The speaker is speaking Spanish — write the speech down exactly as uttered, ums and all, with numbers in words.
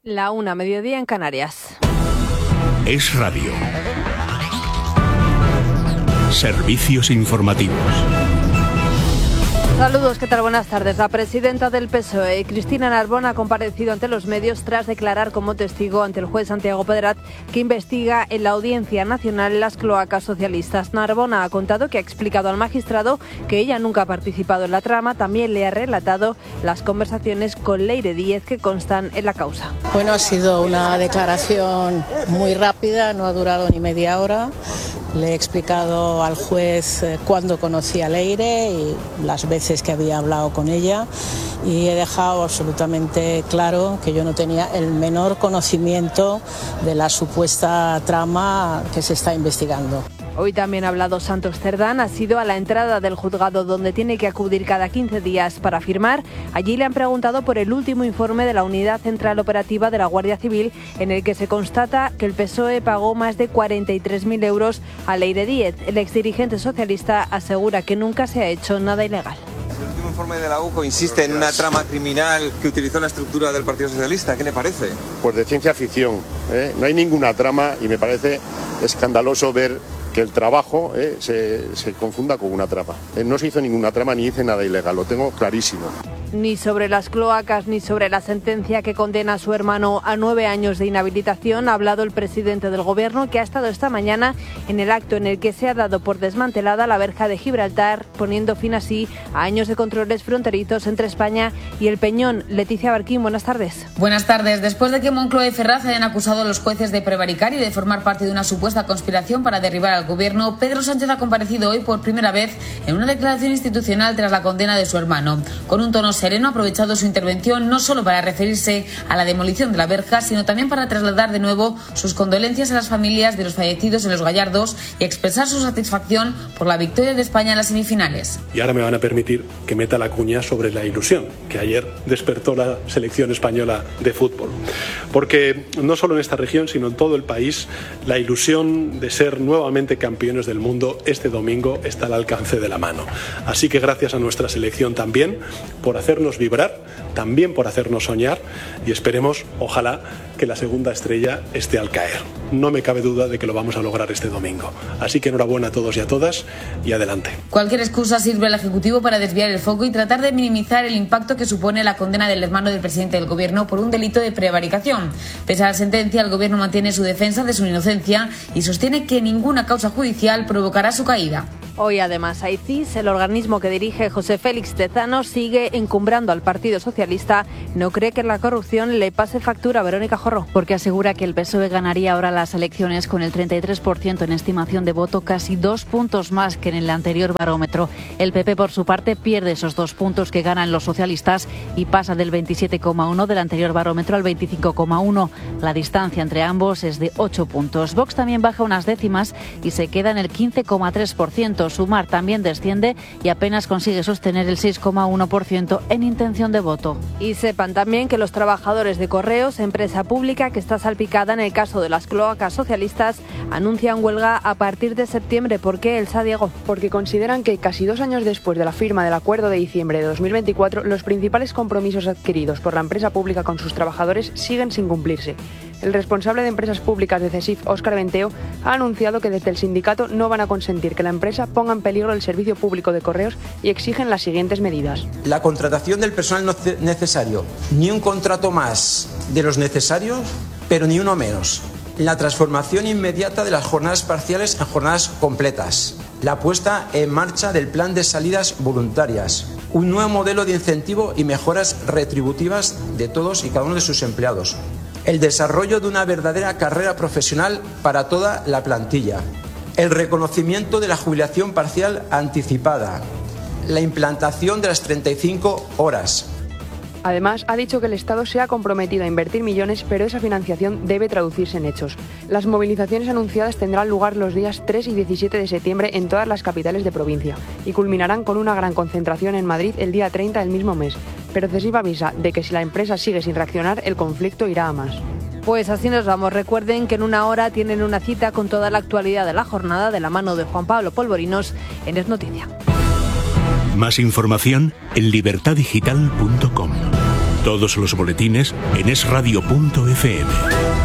La una, mediodía en Canarias. Es Radio. Servicios informativos. Saludos, ¿qué tal? Buenas tardes. La presidenta del P S O E, Cristina Narbona, ha comparecido ante los medios tras declarar como testigo ante el juez Santiago Pedret, que investiga en la Audiencia Nacional las cloacas socialistas. Narbona ha contado que ha explicado al magistrado que ella nunca ha participado en la trama. También le ha relatado las conversaciones con Leire Díez que constan en la causa. Bueno, ha sido una declaración muy rápida, no ha durado ni media hora. Le he explicado al juez cuándo conocí a Leire y las veces que había hablado con ella, y he dejado absolutamente claro que yo no tenía el menor conocimiento de la supuesta trama que se está investigando. Hoy también ha hablado Santos Cerdán, ha sido a la entrada del juzgado donde tiene que acudir cada quince días para firmar. Allí le han preguntado por el último informe de la Unidad Central Operativa de la Guardia Civil, en el que se constata que el P S O E pagó más de cuarenta y tres mil euros a Leire Díez. El exdirigente socialista asegura que nunca se ha hecho nada ilegal. El último informe de la U C O insiste en una trama criminal que utilizó la estructura del Partido Socialista. ¿Qué le parece? Pues de ciencia ficción, ¿eh? No hay ninguna trama y me parece escandaloso ver que el trabajo eh, se, se confunda con una trama. Eh, no se hizo ninguna trama ni hice nada ilegal, lo tengo clarísimo. Ni sobre las cloacas ni sobre la sentencia que condena a su hermano a nueve años de inhabilitación ha hablado el presidente del Gobierno, que ha estado esta mañana en el acto en el que se ha dado por desmantelada la verja de Gibraltar, poniendo fin así a años de controles fronterizos entre España y el Peñón. Leticia Barquín, buenas tardes. Buenas tardes. Después de que Moncloa y Ferraz hayan acusado a los jueces de prevaricar y de formar parte de una supuesta conspiración para derribar al Gobierno, Pedro Sánchez ha comparecido hoy por primera vez en una declaración institucional tras la condena de su hermano. Con un tono sereno ha aprovechado su intervención no solo para referirse a la demolición de la verja, sino también para trasladar de nuevo sus condolencias a las familias de los fallecidos en Los Gallardos y expresar su satisfacción por la victoria de España en las semifinales. Y ahora me van a permitir que meta la cuña sobre la ilusión que ayer despertó la selección española de fútbol. Porque no solo en esta región, sino en todo el país, la ilusión de ser nuevamente campeones del mundo este domingo está al alcance de la mano. Así que gracias a nuestra selección también por hacernos vibrar, también por hacernos soñar, y esperemos, ojalá, que la segunda estrella esté al caer. No me cabe duda de que lo vamos a lograr este domingo. Así que enhorabuena a todos y a todas y adelante. Cualquier excusa sirve al Ejecutivo para desviar el foco y tratar de minimizar el impacto que supone la condena del hermano del presidente del Gobierno por un delito de prevaricación. Pese a la sentencia, el Gobierno mantiene su defensa de su inocencia y sostiene que ninguna causa judicial provocará su caída. Hoy además A I C I S, el organismo que dirige José Félix Tezanos, sigue encumbrando al Partido Socialista. No cree que la corrupción le pase factura a Verónica Jorro. Porque asegura que el P S O E ganaría ahora las elecciones con el treinta y tres por ciento en estimación de voto, casi dos puntos más que en el anterior barómetro. El P P, por su parte, pierde esos dos puntos que ganan los socialistas y pasa del veintisiete coma uno del anterior barómetro al veinticinco coma uno. La distancia entre ambos es de ocho puntos. Vox también baja unas décimas y se queda en el quince coma tres por ciento. Sumar también desciende y apenas consigue sostener el seis coma uno por ciento en intención de voto. Y sepan también que los trabajadores de Correos, empresa pública que está salpicada en el caso de las cloacas socialistas, anuncian huelga a partir de septiembre. ¿Por qué, Elsa Diego? Porque consideran que casi dos años después de la firma del acuerdo de diciembre de dos mil veinticuatro, los principales compromisos adquiridos por la empresa pública con sus trabajadores siguen sin cumplirse. El responsable de empresas públicas de CESIF, Óscar Benteo, ha anunciado que desde el sindicato no van a consentir que la empresa ponga en peligro el servicio público de correos y exigen las siguientes medidas. La contratación del personal no necesario, ni un contrato más de los necesarios, pero ni uno menos. La transformación inmediata de las jornadas parciales en jornadas completas. La puesta en marcha del plan de salidas voluntarias. Un nuevo modelo de incentivo y mejoras retributivas de todos y cada uno de sus empleados. El desarrollo de una verdadera carrera profesional para toda la plantilla. El reconocimiento de la jubilación parcial anticipada. La implantación de las treinta y cinco horas. Además, ha dicho que el Estado se ha comprometido a invertir millones, pero esa financiación debe traducirse en hechos. Las movilizaciones anunciadas tendrán lugar los días tres y diecisiete de septiembre en todas las capitales de provincia y culminarán con una gran concentración en Madrid el día treinta del mismo mes. Pero CESIF avisa de que si la empresa sigue sin reaccionar, el conflicto irá a más. Pues así nos vamos. Recuerden que en una hora tienen una cita con toda la actualidad de la jornada de la mano de Juan Pablo Polvorinos en Es Noticia. Más información en libertad digital punto com. Todos los boletines en es radio punto efe eme.